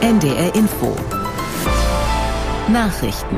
NDR Info. Nachrichten.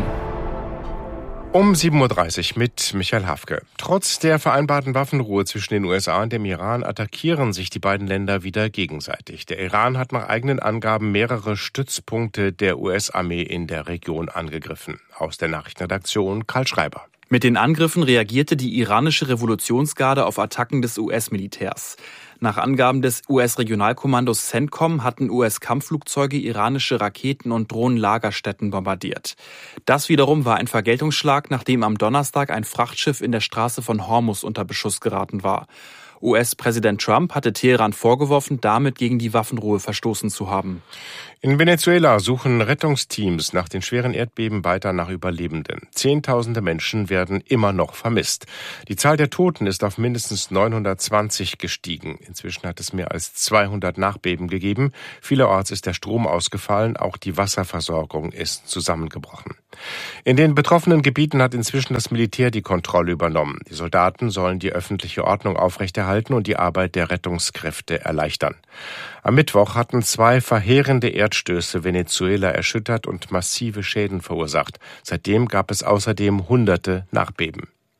Um 7.30 Uhr mit Michael Hafke. Trotz der vereinbarten Waffenruhe zwischen den USA und dem Iran attackieren sich die beiden Länder wieder gegenseitig. Der Iran hat nach eigenen Angaben mehrere Stützpunkte der US-Armee in der Region angegriffen. Aus der Nachrichtenredaktion Karl Schreiber. Mit den Angriffen reagierte die iranische Revolutionsgarde auf Attacken des US-Militärs. Nach Angaben des US-Regionalkommandos CENTCOM hatten US-Kampfflugzeuge iranische Raketen- und Drohnenlagerstätten bombardiert. Das wiederum war ein Vergeltungsschlag, nachdem am Donnerstag ein Frachtschiff in der Straße von Hormuz unter Beschuss geraten war. US-Präsident Trump hatte Teheran vorgeworfen, damit gegen die Waffenruhe verstoßen zu haben. In Venezuela suchen Rettungsteams nach den schweren Erdbeben weiter nach Überlebenden. Zehntausende Menschen werden immer noch vermisst. Die Zahl der Toten ist auf mindestens 920 gestiegen. Inzwischen hat es mehr als 200 Nachbeben gegeben. Vielerorts ist der Strom ausgefallen, auch die Wasserversorgung ist zusammengebrochen. In den betroffenen Gebieten hat inzwischen das Militär die Kontrolle übernommen. Die Soldaten sollen die öffentliche Ordnung aufrechterhalten und die Arbeit der Rettungskräfte erleichtern. Am Mittwoch hatten 2 verheerende Erdstöße Venezuela erschüttert und massive Schäden verursacht. Seitdem gab es außerdem hunderte Nachbeben.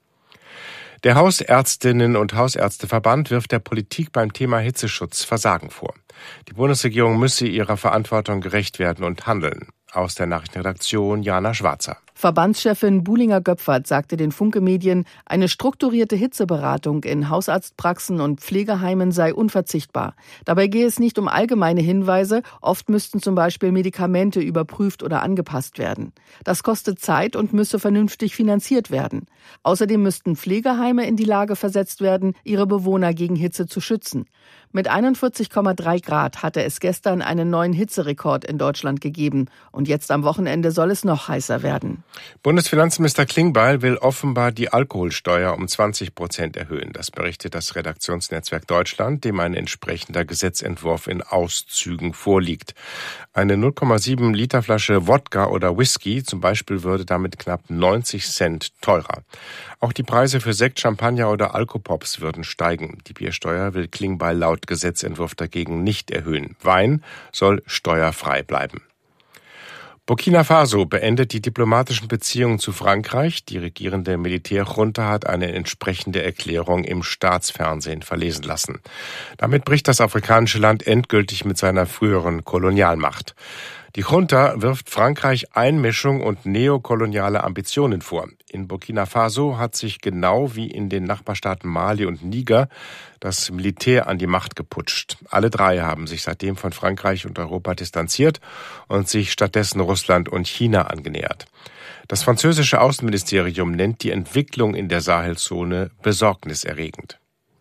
Der Hausärztinnen- und Hausärzteverband wirft der Politik beim Thema Hitzeschutz Versagen vor. Die Bundesregierung müsse ihrer Verantwortung gerecht werden und handeln. Aus der Nachrichtenredaktion Jana Schwarzer. Verbandschefin Buhlinger-Göpfert sagte den Funke-Medien, eine strukturierte Hitzeberatung in Hausarztpraxen und Pflegeheimen sei unverzichtbar. Dabei gehe es nicht um allgemeine Hinweise, oft müssten zum Beispiel Medikamente überprüft oder angepasst werden. Das kostet Zeit und müsse vernünftig finanziert werden. Außerdem müssten Pflegeheime in die Lage versetzt werden, ihre Bewohner gegen Hitze zu schützen. Mit 41,3 Grad hatte es gestern einen neuen Hitzerekord in Deutschland gegeben. Und jetzt am Wochenende soll es noch heißer werden. Bundesfinanzminister Klingbeil will offenbar die Alkoholsteuer um 20% erhöhen. Das berichtet das Redaktionsnetzwerk Deutschland, dem ein entsprechender Gesetzentwurf in Auszügen vorliegt. Eine 0,7 Liter Flasche Wodka oder Whisky zum Beispiel würde damit knapp 90 Cent teurer. Auch die Preise für Sekt, Champagner oder Alkopops würden steigen. Die Biersteuer will Klingbeil laut Gesetzentwurf dagegen nicht erhöhen. Wein soll steuerfrei bleiben. Burkina Faso beendet die diplomatischen Beziehungen zu Frankreich. Die regierende Militärjunta hat eine entsprechende Erklärung im Staatsfernsehen verlesen lassen. Damit bricht das afrikanische Land endgültig mit seiner früheren Kolonialmacht. Die Junta wirft Frankreich Einmischung und neokoloniale Ambitionen vor. In Burkina Faso hat sich genau wie in den Nachbarstaaten Mali und Niger das Militär an die Macht geputscht. Alle 3 haben sich seitdem von Frankreich und Europa distanziert und sich stattdessen Russland und China angenähert. Das französische Außenministerium nennt die Entwicklung in der Sahelzone besorgniserregend.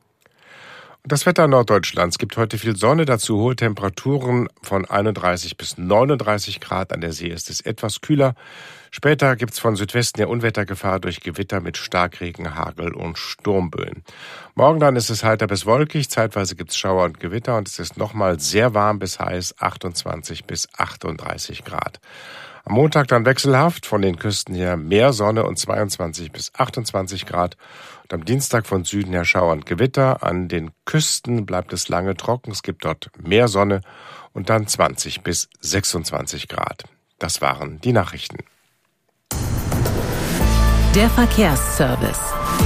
Das Wetter Norddeutschlands gibt heute viel Sonne, dazu hohe Temperaturen von 31 bis 39 Grad. An der See ist es etwas kühler. Später gibt's von Südwesten her Unwettergefahr durch Gewitter mit Starkregen, Hagel und Sturmböen. Morgen dann ist es heiter bis wolkig, zeitweise gibt's Schauer und Gewitter und es ist nochmal sehr warm bis heiß, 28 bis 38 Grad. Am Montag dann wechselhaft, von den Küsten her mehr Sonne und 22 bis 28 Grad. Und am Dienstag von Süden her Schauer und Gewitter. An den Küsten bleibt es lange trocken. Es gibt dort mehr Sonne und dann 20 bis 26 Grad. Das waren die Nachrichten. Der Verkehrsservice.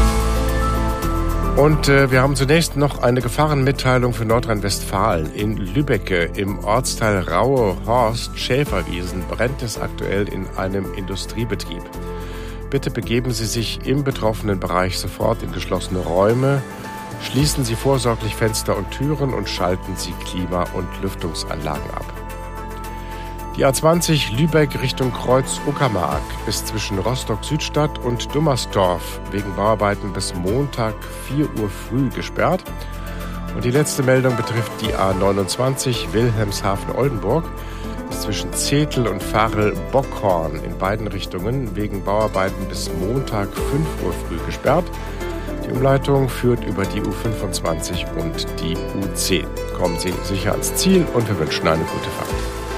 Und wir haben zunächst noch eine Gefahrenmitteilung für Nordrhein-Westfalen. In Lübbecke im Ortsteil Raue-Horst-Schäferwiesen brennt es aktuell in einem Industriebetrieb. Bitte begeben Sie sich im betroffenen Bereich sofort in geschlossene Räume, schließen Sie vorsorglich Fenster und Türen und schalten Sie Klima- und Lüftungsanlagen ab. Die A20 Lübeck Richtung Kreuz Uckermark ist zwischen Rostock-Südstadt und Dummersdorf wegen Bauarbeiten bis Montag 4 Uhr früh gesperrt. Und die letzte Meldung betrifft die A29 Wilhelmshaven-Oldenburg. Ist zwischen Zetel und Varel-Bockhorn in beiden Richtungen wegen Bauarbeiten bis Montag 5 Uhr früh gesperrt. Die Umleitung führt über die U25 und die U10. Kommen Sie sicher ans Ziel und wir wünschen eine gute Fahrt.